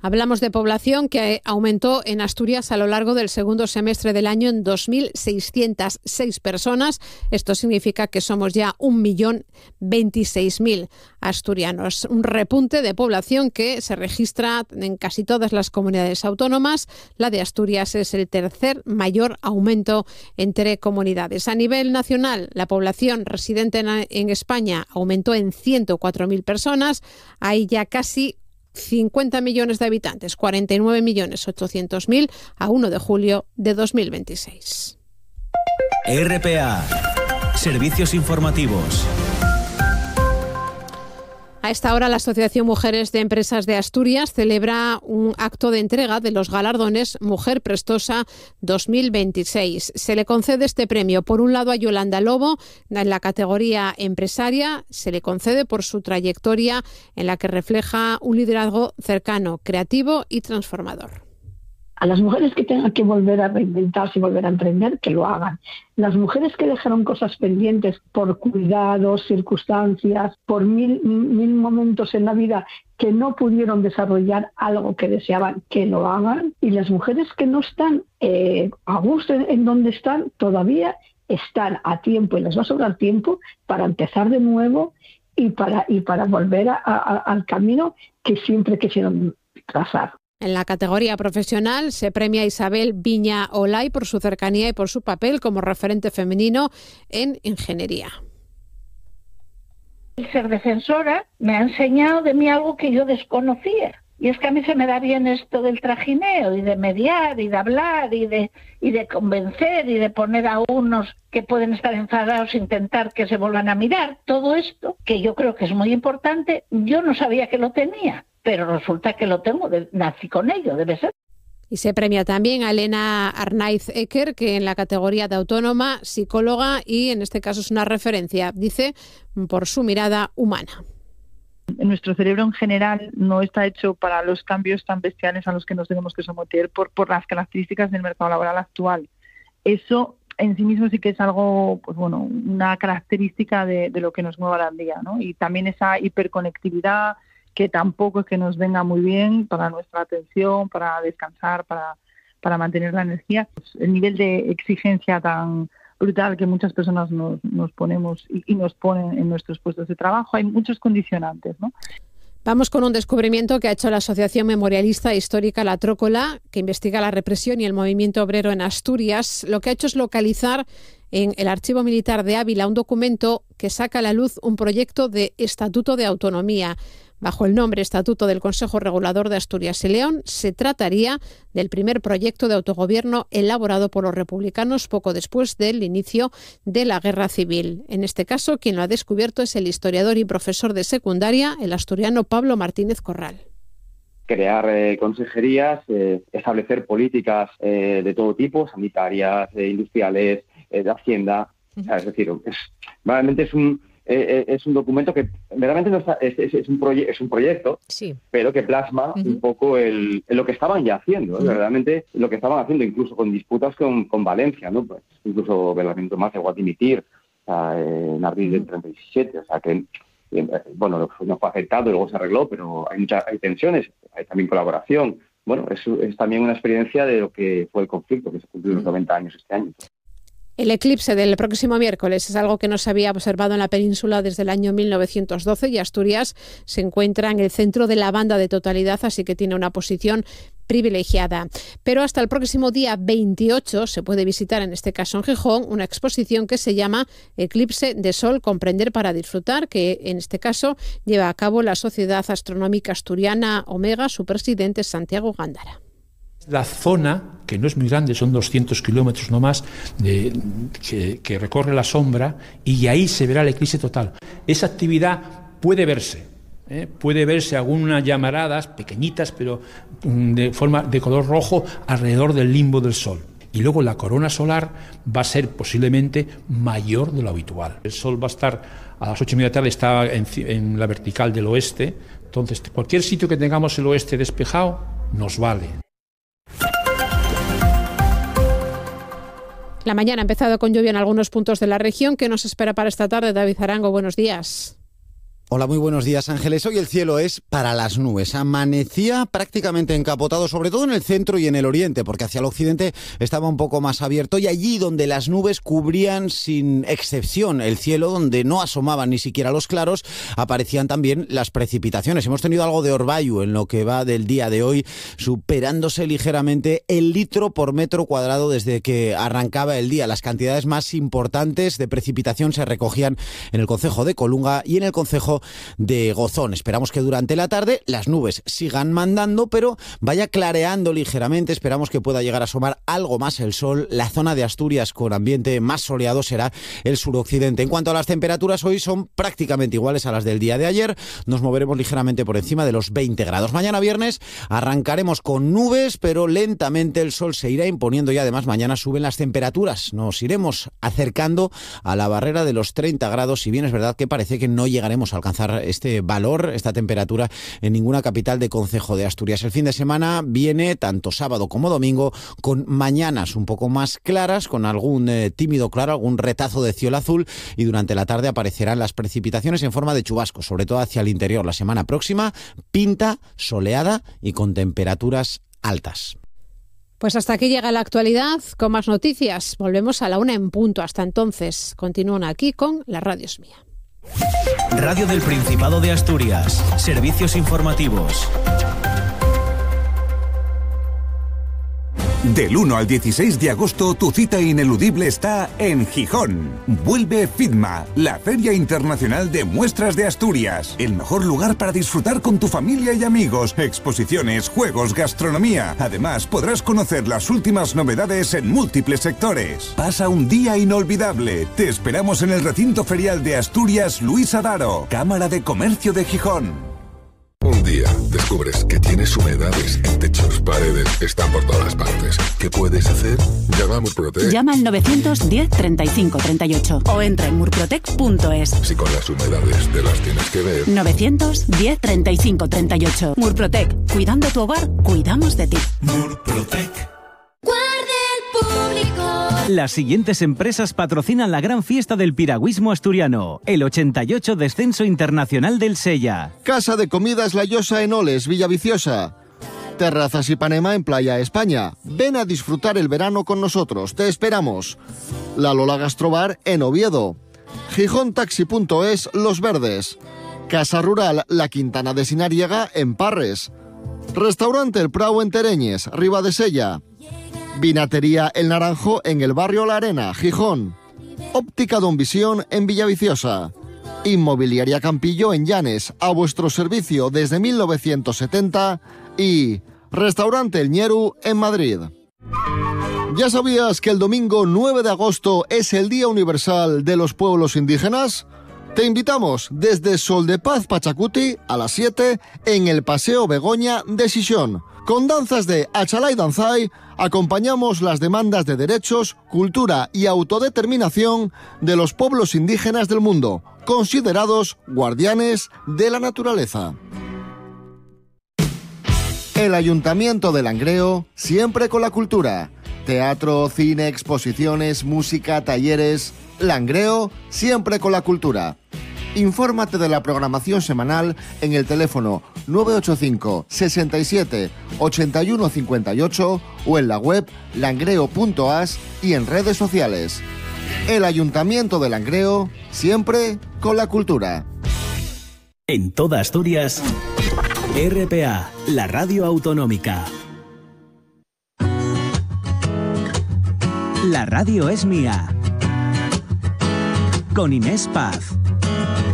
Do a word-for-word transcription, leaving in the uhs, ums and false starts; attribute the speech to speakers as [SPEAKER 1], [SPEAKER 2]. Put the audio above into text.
[SPEAKER 1] Hablamos de población que aumentó en Asturias a lo largo del segundo semestre del año en dos mil seiscientas seis personas. Esto significa que somos ya un millón veintiséis mil asturianos. Un repunte de población que se registra en casi todas las comunidades autónomas. La de Asturias es el tercer mayor aumento entre comunidades. A nivel nacional, la población residente en, en España aumentó en ciento cuatro mil personas. Hay ya casi cincuenta millones de habitantes, cuarenta y nueve millones ochocientos mil a uno de julio de dos mil veintiséis.
[SPEAKER 2] R P A, Servicios Informativos.
[SPEAKER 1] A esta hora, la Asociación Mujeres de Empresas de Asturias celebra un acto de entrega de los galardones Mujer Prestosa dos mil veintiséis. Se le concede este premio, por un lado, a Yolanda Lobo, en la categoría empresaria. Se le concede por su trayectoria en la que refleja un liderazgo cercano, creativo y transformador.
[SPEAKER 3] A las mujeres que tengan que volver a reinventarse y volver a emprender, que lo hagan. Las mujeres que dejaron cosas pendientes por cuidados, circunstancias, por mil, mil momentos en la vida que no pudieron desarrollar algo que deseaban, que lo hagan. Y las mujeres que no están eh, a gusto en, en donde están, todavía están a tiempo y les va a sobrar tiempo para empezar de nuevo y para, y para volver a, a, al camino que siempre quisieron trazar.
[SPEAKER 1] En la categoría profesional se premia a Isabel Viña Olay por su cercanía y por su papel como referente femenino en ingeniería.
[SPEAKER 4] El ser defensora me ha enseñado de mí algo que yo desconocía. Y es que a mí se me da bien esto del trajineo y de mediar y de hablar y de, y de convencer y de poner a unos que pueden estar enfadados e intentar que se vuelvan a mirar. Todo esto, que yo creo que es muy importante, yo no sabía que lo tenía. Pero resulta que lo tengo, de, nací con ello, debe ser.
[SPEAKER 1] Y se premia también a Elena Arnaiz Eker, que en la categoría de autónoma, psicóloga, y en este caso es una referencia, dice, por su mirada humana.
[SPEAKER 5] Nuestro cerebro en general no está hecho para los cambios tan bestiales a los que nos tenemos que someter por, por las características del mercado laboral actual. Eso en sí mismo sí que es algo, pues bueno, una característica de, de lo que nos mueve al día, ¿no? Y también esa hiperconectividad, que tampoco es que nos venga muy bien para nuestra atención, para descansar, para, para mantener la energía. Pues el nivel de exigencia tan brutal que muchas personas nos, nos ponemos y, y nos ponen en nuestros puestos de trabajo, hay muchos condicionantes, ¿no?
[SPEAKER 1] Vamos con un descubrimiento que ha hecho la Asociación Memorialista Histórica La Trócola, que investiga la represión y el movimiento obrero en Asturias. Lo que ha hecho es localizar en el Archivo Militar de Ávila un documento que saca a la luz un proyecto de Estatuto de Autonomía. Bajo el nombre Estatuto del Consejo Regulador de Asturias y León, se trataría del primer proyecto de autogobierno elaborado por los republicanos poco después del inicio de la Guerra Civil. En este caso, quien lo ha descubierto es el historiador y profesor de secundaria, el asturiano Pablo Martínez Corral.
[SPEAKER 6] Crear eh, consejerías, eh, establecer políticas eh, de todo tipo, sanitarias, eh, industriales, eh, de Hacienda. Uh-huh. O sea, es decir, es, realmente es un... Eh, es un documento que verdaderamente no está, es, es, es, un proye- es un proyecto, sí, pero que plasma uh-huh. un poco el, el, lo que estaban ya haciendo, uh-huh. ¿eh? Verdaderamente lo que estaban haciendo, incluso con disputas con, con Valencia, ¿no? Pues incluso Belamiento más llegó a dimitir, o sea, en abril del treinta y siete, o sea que, eh, bueno, no fue afectado, luego se arregló, pero hay muchas hay tensiones, hay también colaboración. Bueno, es, es también una experiencia de lo que fue el conflicto, que se cumplió uh-huh. los noventa años este año.
[SPEAKER 1] El eclipse del próximo miércoles es algo que no se había observado en la península desde el año mil novecientos doce y Asturias se encuentra en el centro de la banda de totalidad, así que tiene una posición privilegiada. Pero hasta el próximo día veintiocho se puede visitar, en este caso en Gijón, una exposición que se llama Eclipse de Sol, comprender para disfrutar, que en este caso lleva a cabo la Sociedad Astronómica Asturiana Omega, su presidente Santiago Gándara.
[SPEAKER 7] La zona, que no es muy grande, son doscientos kilómetros nomás, de, que, que recorre la sombra, y ahí se verá el eclipse total. Esa actividad puede verse, ¿eh? puede verse algunas llamaradas pequeñitas, pero de forma de color rojo alrededor del limbo del Sol. Y luego la corona solar va a ser posiblemente mayor de lo habitual. El Sol va a estar a las ocho y media de la tarde, está en, en la vertical del oeste, entonces cualquier sitio que tengamos el oeste despejado nos vale.
[SPEAKER 1] La mañana ha empezado con lluvia en algunos puntos de la región. ¿Qué nos espera para esta tarde? David Arango, buenos días.
[SPEAKER 8] Hola, muy buenos días, Ángeles. Hoy el cielo es para las nubes. Amanecía prácticamente encapotado, sobre todo en el centro y en el oriente, porque hacia el occidente estaba un poco más abierto, y allí donde las nubes cubrían sin excepción el cielo, donde no asomaban ni siquiera los claros, aparecían también las precipitaciones. Hemos tenido algo de orvallo en lo que va del día de hoy, superándose ligeramente el litro por metro cuadrado desde que arrancaba el día. Las cantidades más importantes de precipitación se recogían en el concejo de Colunga y en el concejo de Gozón. Esperamos que durante la tarde las nubes sigan mandando, pero vaya clareando ligeramente. Esperamos que pueda llegar a asomar algo más el sol. La zona de Asturias con ambiente más soleado será el suroccidente. En cuanto a las temperaturas, hoy son prácticamente iguales a las del día de ayer. Nos moveremos ligeramente por encima de los veinte grados. Mañana viernes arrancaremos con nubes, pero lentamente el sol se irá imponiendo y además mañana suben las temperaturas. Nos iremos acercando a la barrera de los treinta grados, si bien es verdad que parece que no llegaremos a alcanzar este valor, esta temperatura en ninguna capital de concejo de Asturias. El fin de semana viene tanto sábado como domingo con mañanas un poco más claras, con algún eh, tímido claro, algún retazo de cielo azul, y durante la tarde aparecerán las precipitaciones en forma de chubascos, sobre todo hacia el interior. La semana próxima pinta soleada y con temperaturas altas.
[SPEAKER 1] Pues hasta aquí llega la actualidad con más noticias. Volvemos a la una en punto. Hasta entonces, continúan aquí con La Radio es Mía.
[SPEAKER 2] Radio del Principado de Asturias. Servicios informativos.
[SPEAKER 9] Del uno al dieciséis de agosto, tu cita ineludible está en Gijón. Vuelve FIDMA, la Feria Internacional de Muestras de Asturias. El mejor lugar para disfrutar con tu familia y amigos. Exposiciones, juegos, gastronomía. Además, podrás conocer las últimas novedades en múltiples sectores. Pasa un día inolvidable. Te esperamos en el recinto ferial de Asturias Luis Adaro, Cámara de Comercio de Gijón.
[SPEAKER 10] Un día descubres que tienes humedades en techos, paredes, están por todas partes. ¿Qué puedes hacer? Llama a Murprotec.
[SPEAKER 11] Llama al novecientos diez treinta y cinco treinta y ocho o entra en murprotec punto es.
[SPEAKER 10] Si con las humedades te las tienes que ver.
[SPEAKER 11] novecientos diez treinta y cinco treinta y ocho. Murprotec. Cuidando tu hogar, cuidamos de ti.
[SPEAKER 2] Murprotec.
[SPEAKER 12] Las siguientes empresas patrocinan la gran fiesta del piragüismo asturiano, el ochenta y ocho Descenso Internacional del Sella.
[SPEAKER 13] Casa de Comidas La Llosa en Oles, Villaviciosa. Terrazas Ipanema en Playa España. Ven a disfrutar el verano con nosotros, te esperamos. La Lola Gastrobar en Oviedo. Gijón Taxi punto es Los Verdes. Casa Rural La Quintana de Sinariega en Parres. Restaurante El Prau en Tereñes, Ribadesella. Vinatería El Naranjo en el barrio La Arena, Gijón. Óptica Don Visión en Villaviciosa. Inmobiliaria Campillo en Llanes, a vuestro servicio desde mil novecientos setenta. Y Restaurante El Ñeru en Madrid. ¿Ya sabías que el domingo nueve de agosto es el Día Universal de los Pueblos Indígenas? Te invitamos desde Sol de Paz Pachacuti a las siete en el Paseo Begoña de Xixón. Con danzas de Achalay Danzai acompañamos las demandas de derechos, cultura y autodeterminación de los pueblos indígenas del mundo, considerados guardianes de la naturaleza. El Ayuntamiento de Langreo, siempre con la cultura. Teatro, cine, exposiciones, música, talleres. Langreo, siempre con la cultura. Infórmate de la programación semanal en el teléfono nueve ocho cinco, sesenta y siete, ochenta y uno cincuenta y ocho o en la web langreo punto as y en redes sociales. El Ayuntamiento de Langreo, siempre con la cultura.
[SPEAKER 2] En toda Asturias, R P A, la radio autonómica.
[SPEAKER 12] La radio es mía. Con Inés Paz.